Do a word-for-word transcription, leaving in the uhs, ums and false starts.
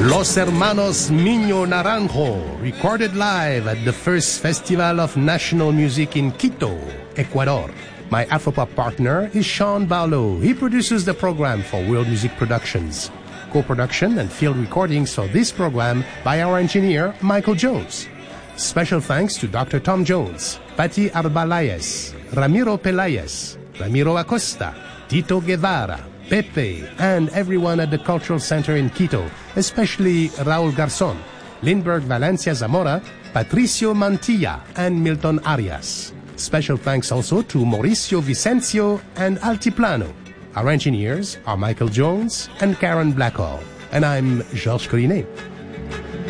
Los Hermanos Miño Naranjo, recorded live at the first Festival of National Music in Quito, Ecuador. My Afropop partner is Sean Barlow. He produces the program for World Music Productions. Co-production and field recordings for this program by our engineer, Michael Jones. Special thanks to Doctor Tom Jones, Patti Arbalayes, Ramiro Pelayes, Ramiro Acosta, Tito Guevara, Pepe, and everyone at the Cultural Center in Quito, especially Raul Garzon, Lindbergh Valencia Zamora, Patricio Mantilla, and Milton Arias. Special thanks also to Mauricio Vicencio and Altiplano. Our engineers are Michael Jones and Karen Blackhall. And I'm Georges Collinet.